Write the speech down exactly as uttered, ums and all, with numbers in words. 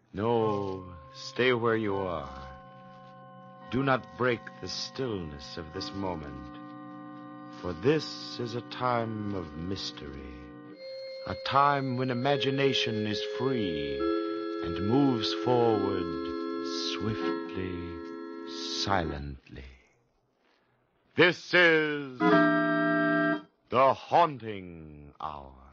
No, stay where you are. Do not break the stillness of this moment, for this is a time of mystery, a time when imagination is free and moves forward swiftly, silently. This is The Haunting Hour.